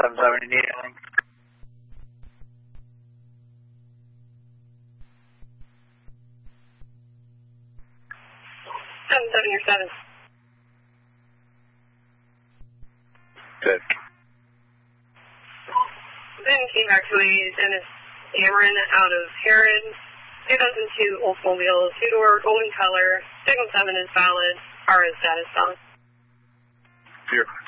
770 needling. 770 or 7. Good. Then came back to a Dennis Cameron out of Heron, 2002 Oldsmobile, 2-door, golden color, signal 7 is valid, RO status valid. Here.